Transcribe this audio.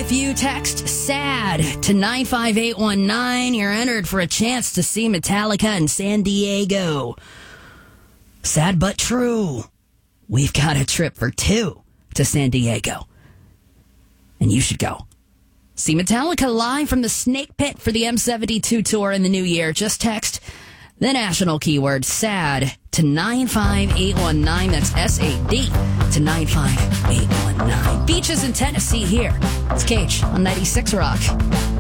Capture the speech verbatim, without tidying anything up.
if you text SAD to nine five eight one nine. You're entered for a chance to see Metallica in San Diego. Sad but true. We've got a trip for two to San Diego. And you should go. See Metallica live from the Snake Pit for the M seventy-two tour in the new year. Just text the national keyword SAD to nine five eight one nine. That's S A D to nine five eight one nine. Beaches in Tennessee here. It's Cage on ninety-six Rock.